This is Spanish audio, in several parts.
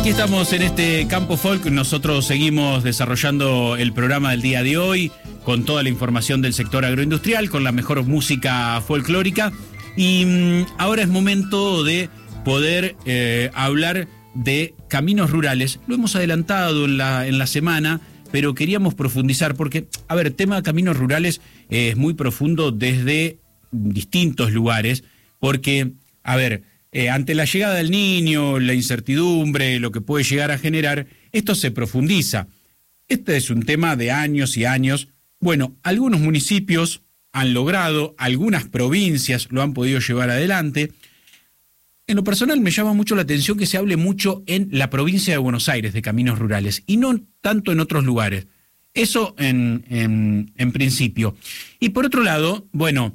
Aquí estamos en este Campo Folk. Nosotros seguimos desarrollando el programa del día de hoy con toda la información del sector agroindustrial, con la mejor música folclórica. Y ahora es momento de poder hablar de caminos rurales. Lo hemos adelantado en la semana, pero queríamos profundizar porque, a ver, el tema de caminos rurales es muy profundo desde distintos lugares, porque, a ver, ante la llegada del Niño, la incertidumbre, lo que puede llegar a generar, esto se profundiza. Este es un tema de años y años. Bueno, algunos municipios han logrado, algunas provincias lo han podido llevar adelante. En lo personal me llama mucho la atención que se hable mucho en la provincia de Buenos Aires de caminos rurales y no tanto en otros lugares. Eso en principio. Y por otro lado, bueno,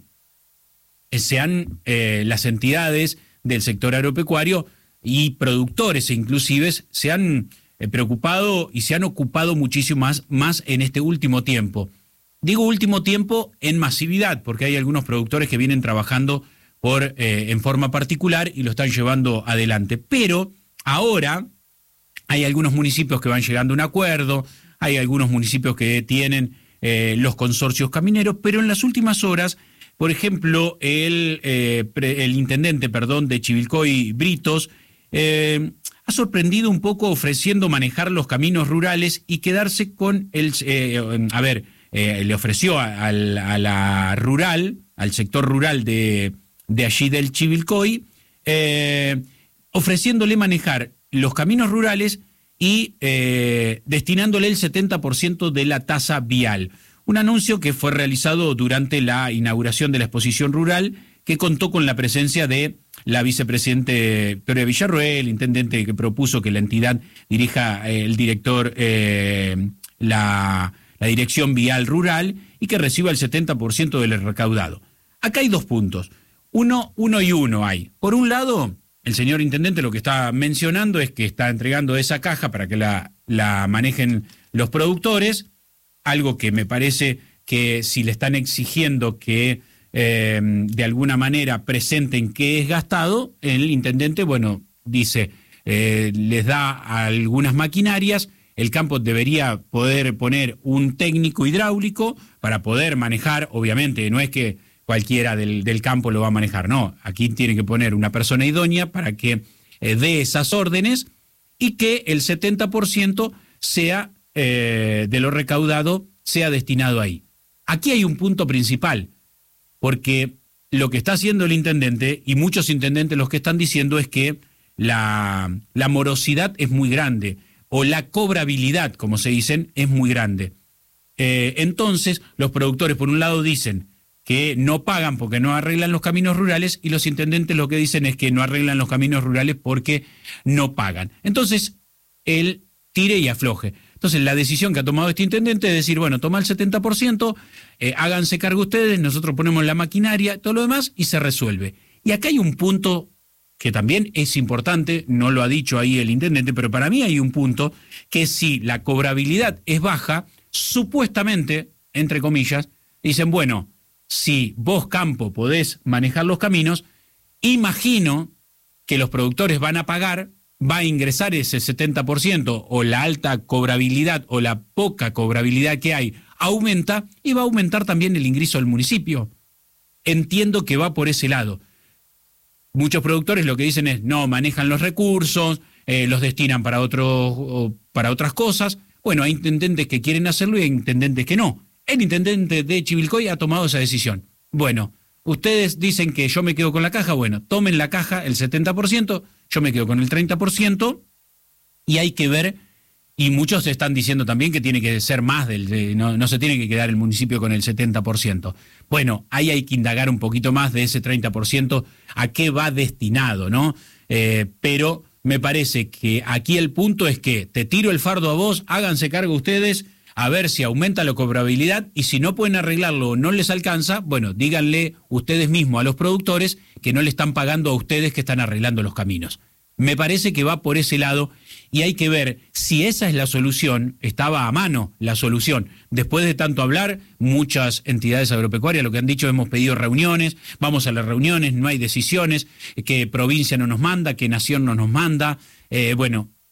las entidades del sector agropecuario y productores inclusive se han preocupado y se han ocupado muchísimo más en este último tiempo. Digo último tiempo en masividad, porque hay algunos productores que vienen trabajando en forma particular y lo están llevando adelante. Pero ahora hay algunos municipios que van llegando a un acuerdo, hay algunos municipios que tienen los consorcios camineros, pero en las últimas horas, por ejemplo, el intendente de Chivilcoy, Britos, ha sorprendido un poco ofreciendo manejar los caminos rurales y quedarse con le ofreció a la rural, al sector rural de allí del Chivilcoy, ofreciéndole manejar los caminos rurales y destinándole el 70% de la tasa vial. Un anuncio que fue realizado durante la inauguración de la exposición rural, que contó con la presencia de la vicepresidente Victoria Villarroel, intendente que propuso que la entidad dirija el director, la dirección vial rural, y que reciba el 70% del recaudado. Acá hay dos puntos. Uno y uno hay. Por un lado, el señor intendente lo que está mencionando es que está entregando esa caja para que la manejen los productores, algo que me parece que si le están exigiendo que de alguna manera presenten qué es gastado, el intendente, bueno, dice, les da algunas maquinarias, el campo debería poder poner un técnico hidráulico para poder manejar, obviamente, no es que cualquiera del campo lo va a manejar, no, aquí tiene que poner una persona idónea para que dé esas órdenes y que el 70% sea de lo recaudado sea destinado ahí. Aquí hay un punto principal, porque lo que está haciendo el intendente, y muchos intendentes los que están diciendo, es que la morosidad es muy grande, o la cobrabilidad, como se dicen, es muy grande. Entonces, los productores, por un lado, dicen que no pagan porque no arreglan los caminos rurales, y los intendentes lo que dicen es que no arreglan los caminos rurales porque no pagan. Entonces, él tire y afloje. Entonces, la decisión que ha tomado este intendente es decir, bueno, toma el 70%, háganse cargo ustedes, nosotros ponemos la maquinaria, todo lo demás, y se resuelve. Y acá hay un punto que también es importante, no lo ha dicho ahí el intendente, pero para mí hay un punto, que si la cobrabilidad es baja, supuestamente, entre comillas, dicen, bueno, si vos, campo, podés manejar los caminos, imagino que los productores van a pagar, va a ingresar ese 70%, o la alta cobrabilidad o la poca cobrabilidad que hay aumenta, y va a aumentar también el ingreso del municipio. Entiendo que va por ese lado. Muchos productores lo que dicen es, no, manejan los recursos, los destinan para otras cosas. Bueno, hay intendentes que quieren hacerlo y hay intendentes que no. El intendente de Chivilcoy ha tomado esa decisión. Bueno, ustedes dicen que yo me quedo con la caja, bueno, tomen la caja, el 70%, yo me quedo con el 30%, y hay que ver, y muchos están diciendo también que tiene que ser más, no se tiene que quedar el municipio con el 70%. Bueno, ahí hay que indagar un poquito más de ese 30%, a qué va destinado, ¿no? Pero me parece que aquí el punto es que te tiro el fardo a vos, háganse cargo ustedes, a ver si aumenta la cobrabilidad, y si no pueden arreglarlo o no les alcanza, bueno, díganle ustedes mismos a los productores que no le están pagando a ustedes que están arreglando los caminos. Me parece que va por ese lado, y hay que ver si esa es la solución. Estaba a mano la solución. Después de tanto hablar, muchas entidades agropecuarias lo que han dicho, hemos pedido reuniones, vamos a las reuniones, no hay decisiones, que provincia no nos manda, que nación no nos manda. Bueno,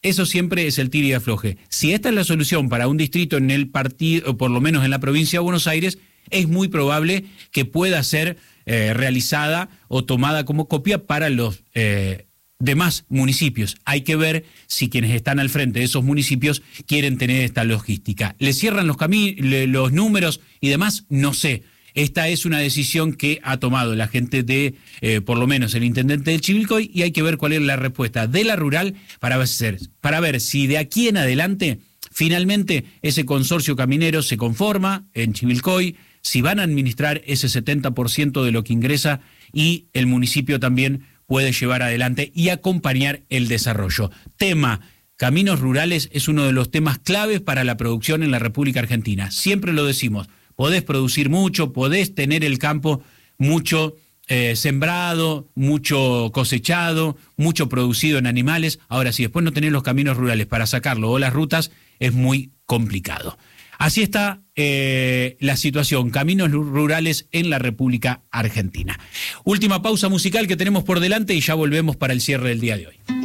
eso siempre es el tire y afloje. Si esta es la solución para un distrito en el partido, o por lo menos en la provincia de Buenos Aires, es muy probable que pueda ser realizada o tomada como copia para los demás municipios. Hay que ver si quienes están al frente de esos municipios quieren tener esta logística. ¿Le cierran los números y demás? No sé. Esta es una decisión que ha tomado la gente de, por lo menos el intendente de Chivilcoy, y hay que ver cuál es la respuesta de la rural para ver si de aquí en adelante finalmente ese consorcio caminero se conforma en Chivilcoy, si van a administrar ese 70% de lo que ingresa y el municipio también puede llevar adelante y acompañar el desarrollo. Tema caminos rurales es uno de los temas claves para la producción en la República Argentina. Siempre lo decimos. Podés producir mucho, podés tener el campo mucho sembrado, mucho cosechado, mucho producido en animales. Ahora, si después no tenés los caminos rurales para sacarlo o las rutas, es muy complicado. Así está la situación, caminos rurales en la República Argentina. Última pausa musical que tenemos por delante y ya volvemos para el cierre del día de hoy.